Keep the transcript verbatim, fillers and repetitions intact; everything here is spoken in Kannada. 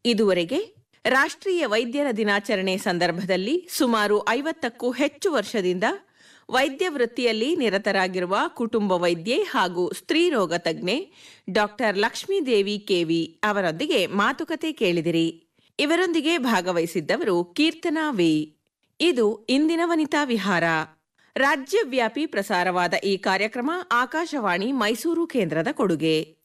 ಇದುವರೆಗೆ ರಾಷ್ಟ್ರೀಯ ವೈದ್ಯರ ದಿನಾಚರಣೆ ಸಂದರ್ಭದಲ್ಲಿ ಸುಮಾರು ಐವತ್ತಕ್ಕೂ ಹೆಚ್ಚು ವರ್ಷದಿಂದ ವೈದ್ಯ ವೃತ್ತಿಯಲ್ಲಿ ನಿರತರಾಗಿರುವ ಕುಟುಂಬ ವೈದ್ಯೆ ಹಾಗೂ ಸ್ತ್ರೀರೋಗ ತಜ್ಞೆ ಡಾಕ್ಟರ್ ಲಕ್ಷ್ಮೀದೇವಿ ಕೆವಿ ಅವರೊಂದಿಗೆ ಮಾತುಕತೆ ಕೇಳಿದಿರಿ. ಇವರೊಂದಿಗೆ ಭಾಗವಹಿಸಿದ್ದವರು ಕೀರ್ತನಾ ವಿ. ಇದು ಇಂದಿನ ವನಿತಾ ವಿಹಾರ. ರಾಜ್ಯವ್ಯಾಪಿ ಪ್ರಸಾರವಾದ ಈ ಕಾರ್ಯಕ್ರಮ ಆಕಾಶವಾಣಿ ಮೈಸೂರು ಕೇಂದ್ರದ ಕೊಡುಗೆ.